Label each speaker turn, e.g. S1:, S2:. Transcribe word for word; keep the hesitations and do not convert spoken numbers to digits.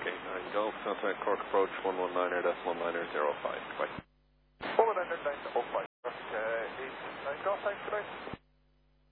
S1: Okay, nine Golf, contact Cork approach one one niner decimal niner zero five. Bye.
S2: one one niner decimal five. Uh, eight nine Golf, thanks.